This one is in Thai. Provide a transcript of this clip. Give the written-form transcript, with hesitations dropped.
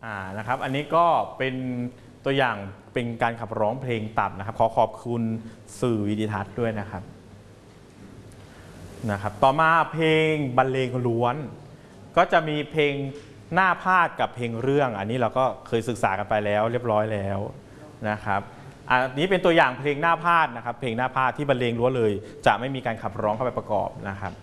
นะครับอันนี้ก็เป็นตัวอย่างเป็นการขับร้องเพลงตัดนะครับขอขอบคุณสื่อวิดิทัศน์ด้วยนะครับต่อมาเพลงบรรเลงล้วนก็จะมีเพลงหน้าพาดกับเพลงเรื่องอันนี้เราก็เคยศึกษากันไปแล้วเรียบร้อยแล้วนะครับอันนี้เป็นตัวอย่างเพลงหน้าพาดนะครับเพลงหน้าพาดที่บรรเลงล้วนเลยจะไม่มีการขับร้องเข้าไปประกอบนะครับ